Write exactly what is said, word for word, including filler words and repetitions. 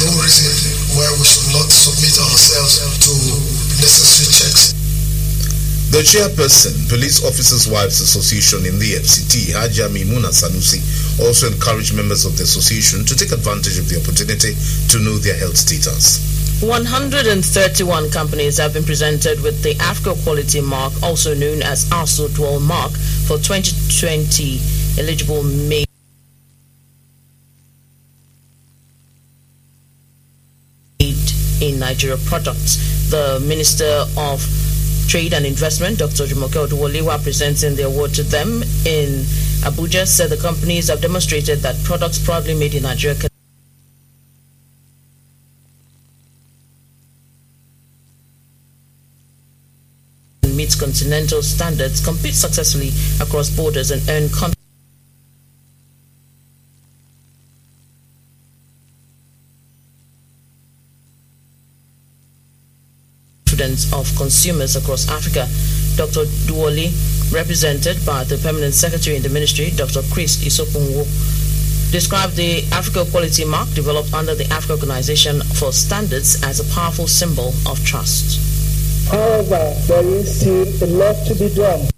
no reason why we should not submit ourselves to necessary checks. The chairperson, Police Officers' Wives Association in the F C T, Hajia Mimuna Sanusi, also encouraged members of the association to take advantage of the opportunity to know their health status. one hundred thirty-one companies have been presented with the Africa Quality Mark, also known as ASO Dual Mark, for twenty twenty eligible made in Nigeria products. The Minister of Trade and Investment, Doctor Jumoke Oduwole, presenting the award to them in Abuja, said the companies have demonstrated that products proudly made in Nigeria can meet continental standards, compete successfully across borders, and earn confidence of consumers across Africa. Doctor Duwole, represented by the Permanent Secretary in the Ministry, Doctor Chris Isopunwo, described the Africa Quality Mark developed under the Africa Organization for Standards as a powerful symbol of trust. However, there is still a lot to be done